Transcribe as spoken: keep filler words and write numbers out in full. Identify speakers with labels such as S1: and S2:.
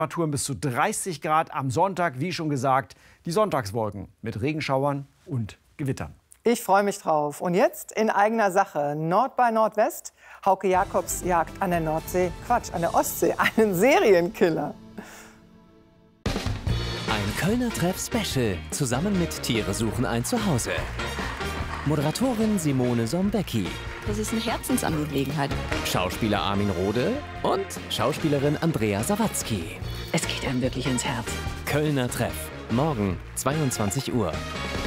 S1: Temperaturen bis zu dreißig Grad am Sonntag, wie schon gesagt, die Sonntagswolken mit Regenschauern und Gewittern.
S2: Ich freue mich drauf. Und jetzt in eigener Sache. Nord bei Nordwest. Hauke Jakobs jagt an der Nordsee, Quatsch, an der Ostsee, einen Serienkiller.
S3: Ein Kölner Treff-Special zusammen mit Tiere suchen ein Zuhause. Moderatorin Simone Sombecki.
S4: Das ist eine Herzensangelegenheit.
S3: Schauspieler Armin Rohde und Schauspielerin Andrea Sawatzki.
S4: Es geht einem wirklich ins Herz.
S3: Kölner Treff. Morgen zweiundzwanzig Uhr.